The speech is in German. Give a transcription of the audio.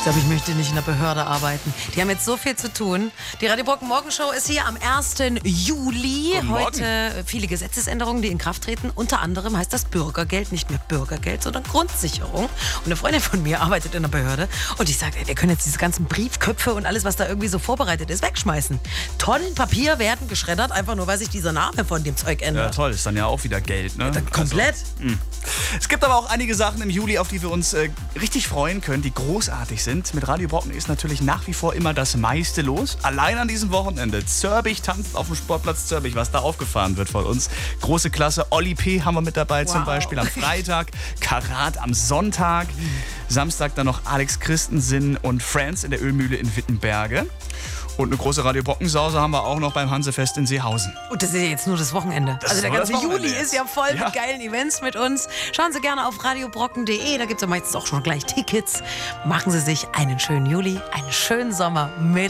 glaube, ich möchte nicht in der Behörde arbeiten. Die haben jetzt so viel zu tun. Die Radio Brocken Morgenshow ist hier am 1. Juli. Heute viele Gesetzesänderungen, die in Kraft treten. Unter anderem heißt das Bürgergeld nicht mehr Bürgergeld, sondern Grundsicherung. Und eine Freundin von mir arbeitet in der Behörde. Und ich sage, wir können jetzt diese ganzen Briefköpfe und alles, was da irgendwie so vorbereitet ist, wegschmeißen. Tonnen Papier werden geschreddert, einfach nur, weil sich dieser Name von dem Zeug ändert. Ja, toll. Ist dann ja auch wieder Geld, ne? Komplett. Also, es gibt aber auch einige Sachen im Juli, auf die wir uns richtig freuen können, die großartig sind. Mit Radio Brocken ist natürlich nach wie vor immer das meiste los. Allein an diesem Wochenende. Zörbich tanzt auf dem Sportplatz Zörbich, was da aufgefahren wird von uns. Große Klasse. Olli P. haben wir mit dabei zum Beispiel am Freitag. Karat am Sonntag. Samstag dann noch Alex Christensen und Friends in der Ölmühle in Wittenberge. Und eine große Radio Brocken-Sause haben wir auch noch beim Hansefest in Seehausen. Und das ist ja jetzt nur das Wochenende. Also der ganze Juli ist ja voll mit geilen Events mit uns. Schauen Sie gerne auf radiobrocken.de, da gibt es ja meistens auch schon gleich Tickets. Machen Sie sich einen schönen Juli, einen schönen Sommer mit